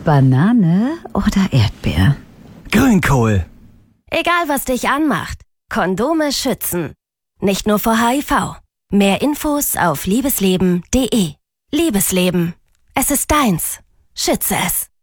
Banane oder Erdbeer? Grünkohl. Egal, was dich anmacht, Kondome schützen. Nicht nur vor HIV. Mehr Infos auf liebesleben.de. Liebesleben. Es ist deins. Schütze es.